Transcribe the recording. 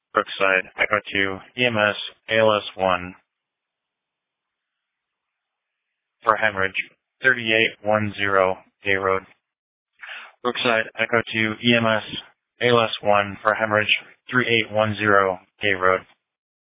Brookside, Echo 2, EMS, ALS 1 for hemorrhage, 3810 Gay Road. Brookside, Echo 2, EMS, ALS 1 for hemorrhage, 3810 Gay Road.